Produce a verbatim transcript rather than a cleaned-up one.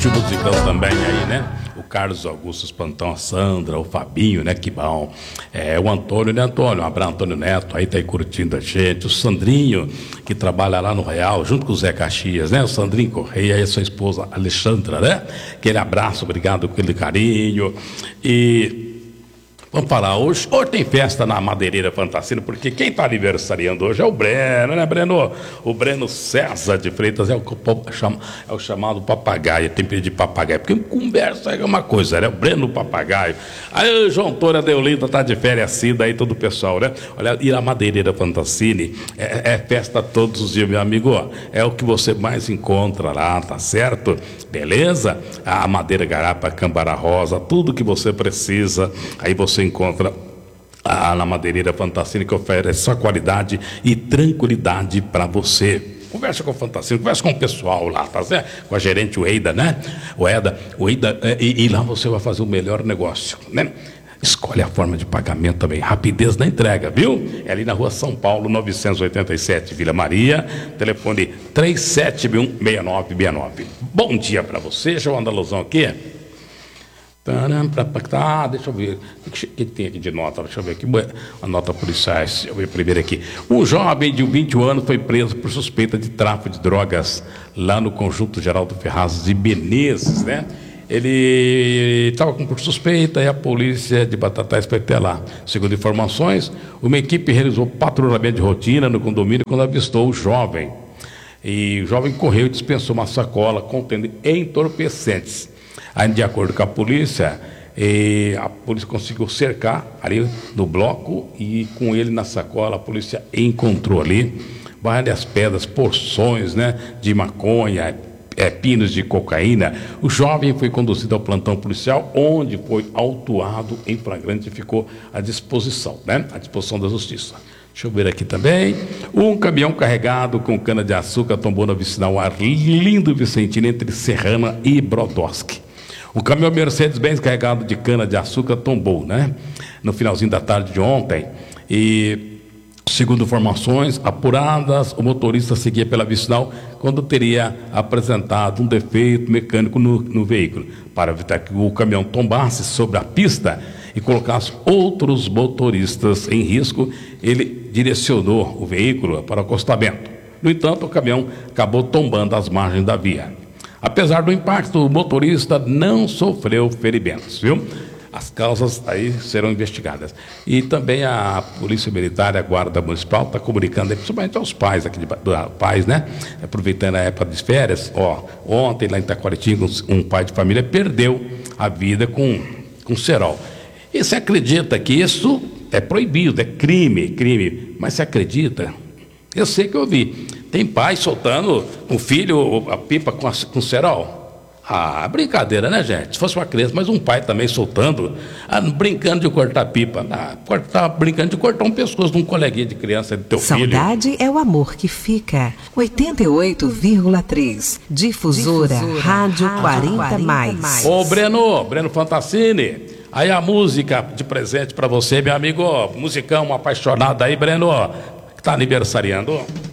curte o musicão também aí, né? O Carlos Augusto Espantão, a Sandra, o Fabinho, né? Que bom. É, o Antônio, né, Antônio? Um abraço, Antônio Neto, aí tá aí curtindo a gente. O Sandrinho, que trabalha lá no Real, junto com o Zé Caxias, né? O Sandrinho Correia e a sua esposa Alexandra, né? Aquele abraço, obrigado por aquele carinho. E vamos falar, hoje, hoje tem festa na Madeireira Fantasina, porque quem está aniversariando hoje é o Breno, né, Breno? O Breno César de Freitas é o, é o chamado papagaio, tem pedido de papagaio, porque conversa é uma coisa, né? O Breno Papagaio. Aí o João Antônio Adeolinda está de férias cida aí, todo o pessoal, né? Olha, ir à Madeireira Fantasina é, é festa todos os dias, meu amigo, é o que você mais encontra lá, tá certo? Beleza? A madeira garapa, Cambara Rosa, tudo que você precisa, aí você encontra a, na Madeireira Fantasina, que oferece só qualidade e tranquilidade para você. Conversa com o Fantasina, conversa com o pessoal lá, tá certo? Com a gerente Ueda, né? Ueda, Ueda, e, e lá você vai fazer o melhor negócio, né? Escolhe a forma de pagamento também, rapidez na entrega, viu? É ali na rua São Paulo, novecentos e oitenta e sete, Vila Maria, telefone três sete um, seis nove seis nove. Bom dia para você, deixa eu andar a alusão aqui. Ah, deixa eu ver, o que, que tem aqui de nota? Deixa eu ver aqui, a nota policial, deixa eu ver primeiro aqui. Um jovem de vinte e um anos foi preso por suspeita de tráfico de drogas lá no Conjunto Geraldo Ferraz de Menezes, né? Ele estava com por suspeita e a polícia de Batatais foi até lá. Segundo informações, uma equipe realizou patrulhamento de rotina no condomínio quando avistou o jovem. E o jovem correu e dispensou uma sacola contendo entorpecentes. Aí, de acordo com a polícia, a polícia conseguiu cercar ali no bloco e com ele na sacola a polícia encontrou ali várias pedras, porções, né, de maconha, É, pinos de cocaína. O jovem foi conduzido ao plantão policial, onde foi autuado em flagrante e ficou à disposição, né? À disposição da justiça. Deixa eu ver aqui também. Um caminhão carregado com cana-de-açúcar tombou na vicinal Arlindo Vicentino, entre Serrana e Brodowski. O caminhão Mercedes-Benz carregado de cana-de-açúcar tombou, né? No finalzinho da tarde de ontem. E segundo informações apuradas, o motorista seguia pela vicinal quando teria apresentado um defeito mecânico no, no veículo. Para evitar que o caminhão tombasse sobre a pista e colocasse outros motoristas em risco, ele direcionou o veículo para o acostamento. No entanto, o caminhão acabou tombando às margens da via. Apesar do impacto, o motorista não sofreu ferimentos, viu? As causas aí serão investigadas. E também a Polícia Militar e a Guarda Municipal está comunicando, principalmente aos pais aqui de pais, né? Aproveitando a época de férias, ó, ontem lá em Itacoaritinga, um pai de família perdeu a vida com, com cerol. E você acredita que isso é proibido, é crime, crime, mas você acredita? Eu sei que eu vi. Tem pai soltando o filho, a pipa com, a, com cerol. Ah, brincadeira, né, gente? Se fosse uma criança, mas um pai também soltando, ah, brincando de cortar pipa, ah, cortar, brincando de cortar um pescoço de um coleguinha de criança, de teu filho. Saudade é o amor que fica. oitenta e oito vírgula três, Difusora, Difusora Rádio, Rádio quarenta, quarenta mais. mais. Ô, Breno, Breno Fantasini, aí a música de presente pra você, meu amigo, musicão apaixonado aí, Breno, que tá aniversariando.